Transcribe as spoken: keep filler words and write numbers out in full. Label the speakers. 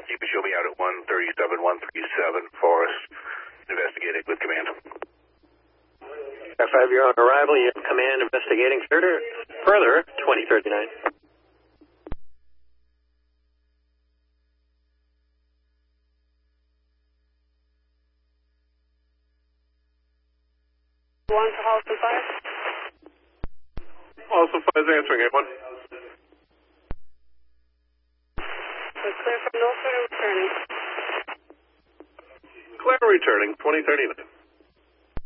Speaker 1: You can show me out at one thirty-seven, one thirty-seven, Forest, investigating with command.
Speaker 2: F five, you're on arrival. You have command investigating further, further twenty thirty-nine.
Speaker 3: One for Halston five.
Speaker 1: Halston five is answering, eight one.
Speaker 3: We're clear from Norfolk and returning.
Speaker 1: Clear returning, twenty thirty-nine.